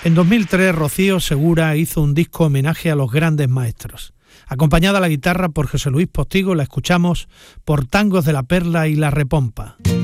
En 2003, Rocío Segura hizo un disco homenaje a los grandes maestros. Acompañada a la guitarra por José Luis Postigo, la escuchamos por Tangos de la Perla y La Repompa.